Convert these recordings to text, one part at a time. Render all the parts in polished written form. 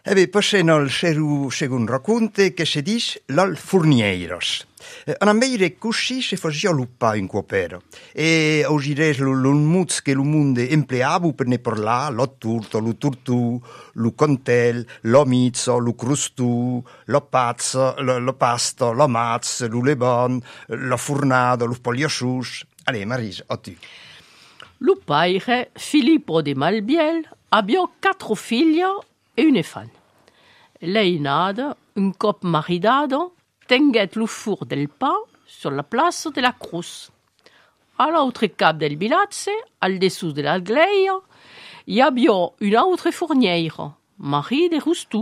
Passem al segon racconte che si dice l'al furnieiros. An ammeire così si faceva lupa in quopero. E oggi l'unmuz che il mondo empleava per ne parlare lo turto, lo turtù, lo contel, lo mizzo, lo crustù, lo pazzo, lo pasto, lo mazzo, lo lebon, lo furnado, lo polioscius. Allez, Marise, a tu. Le père, Filippo de Malbiel, avait 4 filles et une femme. Lei nada, un cop maridado, tenguet le four del pa sur la place de la Cruz. À l'autre cap del bilazze, al dessous de la gleia, y avait une autre fournière, Marie de Roustou.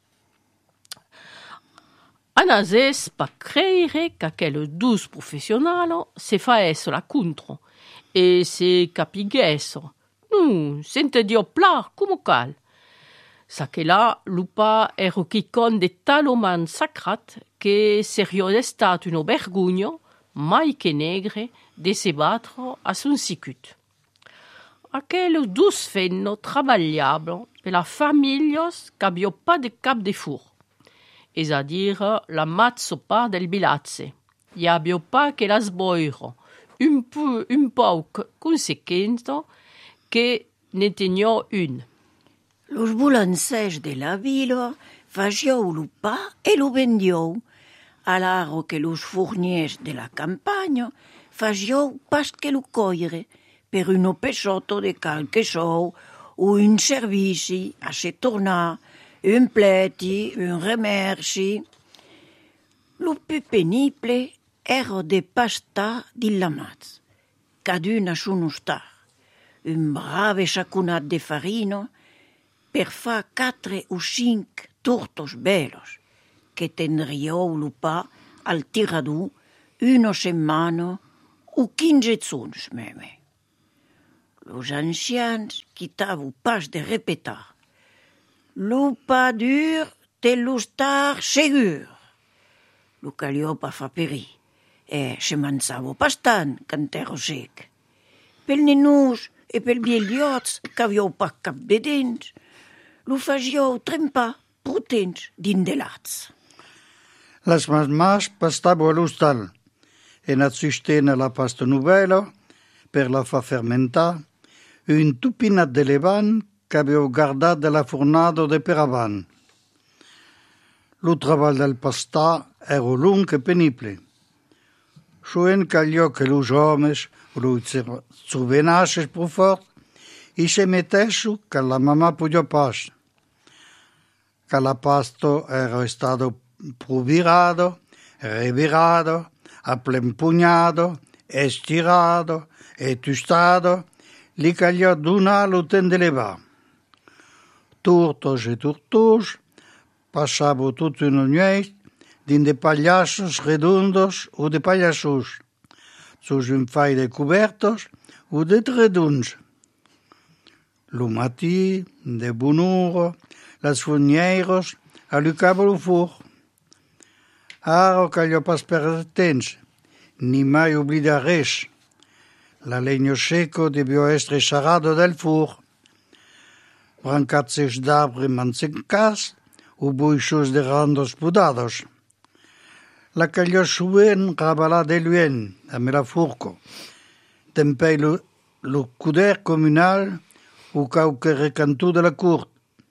Anazes pa creire qu'aquel 12 professionnels se faesse la contro e se capiguesso. Sente dio plar come cal. Sa che là, lupa ero chicon de taloman sacrat che serio stat uno vergogno, mai che negre, de se battre a son sicut. Aquel 12 fenno travagliablo per la familios qu'abio pas de cap de four. Es a dire la mazzo pa del bilazze. Y abio pa che la sboiro, un poc consequento che ne tenió un. Los bulancers de la vila fagiau lo pa e lo vendiau, alaro que los fourniers de la campagna fagiau pas que lo coire per uno pesotto de calque sou o un servici a se tornar, un pleti, un remerci. Lo più penibile era de pasta di lamaz, caduna su star, un brave sacunat de farina per fa 4 o 5 tortos bellos, che tendriau lo pa al tiradù una setmana o 15 zuns meme. Los ancians quitavu pas de repetar. Lo pa dur te lo star segur. Lo caliò pa fa perir, e se manzavo pastant cantero sec. Pel nenus e pel viegliots qu'aviau pa cap de dents, lo fagiau trempar potents din de lats. Las mammas pastavo all'ustal e nazzustena la pasta novella per la fa fermentar un tupinat de levan qu'aviau gardat de la fornado de per avant. Lo treball del pastar era lung e penible. Soen callò che los homes lo zuvenasses pro fort e se mettessu che la mamma podia pas. Che la pasto era stato provirado, revirado, aplempugnado, estirado e tustado, li callò d'una lo tendeleva. Turtos e turtus passavo tutto una nuit din de pallassos redondos o de pallassos, sus un fai de cobertos o de reduns. Lo matí, de bonura, las furnieiros allucava lo fur. Ara callò pas per temps, ni mai oblida res. La legno seco debió essere sarado del fur. Brancazes d'arbre manzencas o buixos de randos podados. La callò suen rabalà de luen, a me la furco. Tempei lo cuder comunal o cauque recantù de la curt.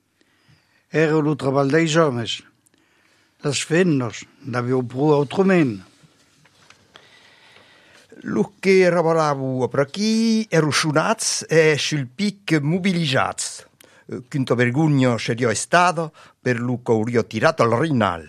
Era lo treball dels homes. Las fennos n'aviau pro autrament. Los che lavoravano per qui erano sunats e sul pic mobilizzati. Quinto vergogno seria stato per lo che hauria tirato al Rinal.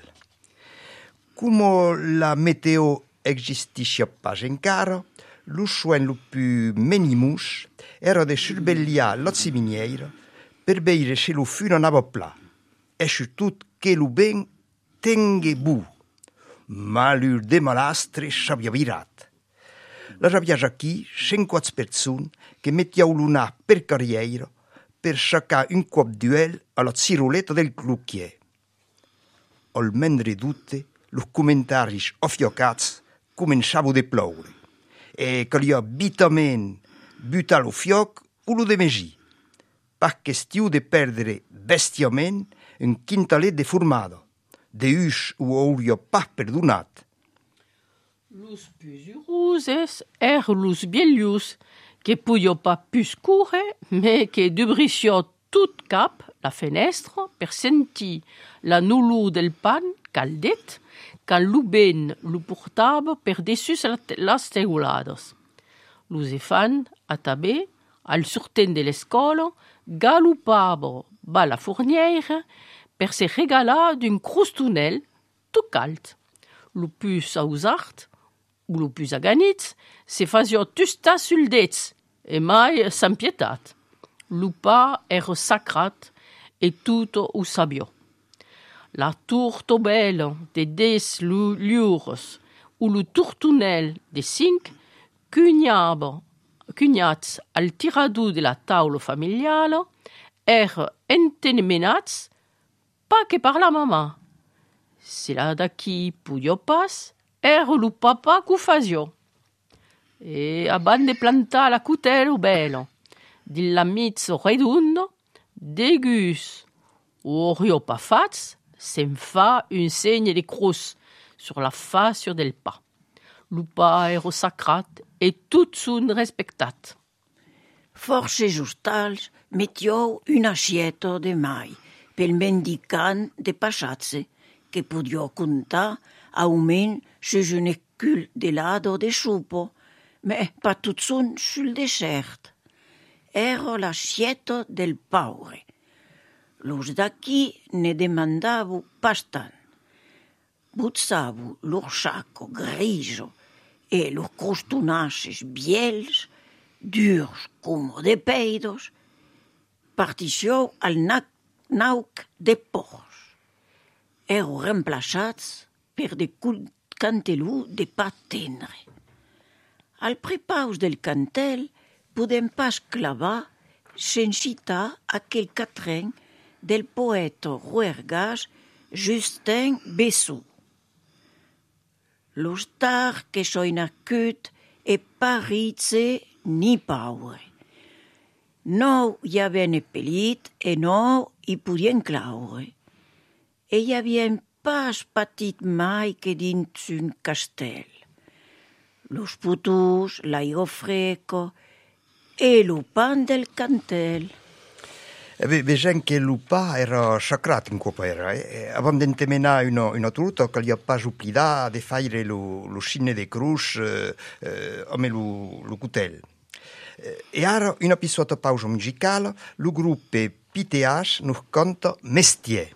Come la meteo existisce pas encara, lo soin più menimus era de survegliare la ciminiera per vedere se lo fune andava pla e soprattutto che lo ben tenga bu. Ma l'ur de malastre s'avia virat. La abbiamo qui 50 persone che mettiamo l'una per carriera per cercare un cop duel alla ciroletta del cloutier. Al mentre tutte, los commentari affiocati cominciavano a plaure e calia bitament buttare lo fioc o lo de megì, per questione di perdere bestiament un quintalet de formado, de us ho hauria pas perdonat. Los pusuruses los bielius, que puyo pas pus courir, mais que debrissió tout cap la fenestra per sentir la nulu del pan caldet, quand l'uben lo portava per dessus las teulades. Los efan, a tabé, al surten de l'escola, galopava ba la fournière per se regalar d'un crustunel tout calt. Lo pus ausart, ou lo pus aganit, se fazio tusta sul dets, e mai sans pietat. Lo pa era sacrat, e tutto ho sabio. La turto bella de 10 liures ou lo turtunel de 5 cugnats al tirador de la taula familiale era entemenats pas que par la mamà. Se la d'aquí puyo pas, era lo papa qu'ho fazio. E abans de plantar la cutelo bello, di la mizzo redondo, de gus o rio pas fats, se'n fa un segne de cruz sur la face del pas. Lo pa era sacrat e tout sun respectat. Forse justals mettió una assieta de mai pel mendicant de passatze que podia contar aument sus un ecul de lado de supo, mais pas tot sun sul desert. Era l'assieta del paure. Los d'aquí ne demandavo pas tant. Buzzavo lor sacco grigio e lor crostonaces biels, durs como de peidos, partició al nauc de porcs. Ero remplaçats per de cantelù de pa tendre. Al prepaus del cantel podem pas clavar sen citar aquel quatren del poeta ruergas Justin Bessou. Lo star que soi nascut e paritze ni paure. No hi havien pellit e no hi podien claure. E hi havien pas patit mai que dins un castell. Los putus, l'aigua freca e lo pan del cantel. Vegem que lo pa era sacrat in copera. Avant d'entemenar una truta, calia pas oblidar de faire lo scine de cruz amb lo cutel. E ara una pissuata pausa musicale, lo grup PTH nos canta Mestier.